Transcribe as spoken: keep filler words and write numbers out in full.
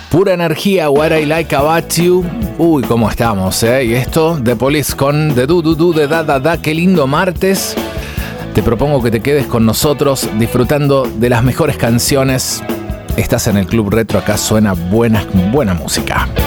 Pura energía, What I Like About You. Uy, cómo estamos, ¿eh? Y esto, The Police con The Do Do Do, de Da Da Da. Qué lindo martes. Te propongo que te quedes con nosotros disfrutando de las mejores canciones. Estás en el Club Retro, acá suena buena, buena música.